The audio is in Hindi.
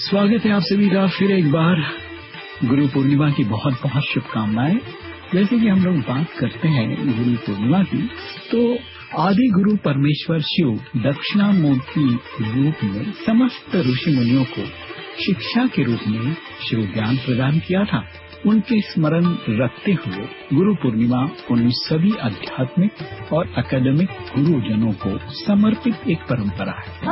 स्वागत है आप सभी का फिर एक बार। गुरु पूर्णिमा की बहुत बहुत शुभकामनाएं। जैसे कि हम लोग बात करते हैं गुरु पूर्णिमा की, तो आदि गुरु परमेश्वर शिव दक्षिणामूर्ति रूप में समस्त ऋषि मुनियों को शिक्षा के रूप में शिव ज्ञान प्रदान किया था। उनके स्मरण रखते हुए गुरु पूर्णिमा उन सभी आध्यात्मिक और अकादमिक गुरुजनों को समर्पित एक परंपरा है।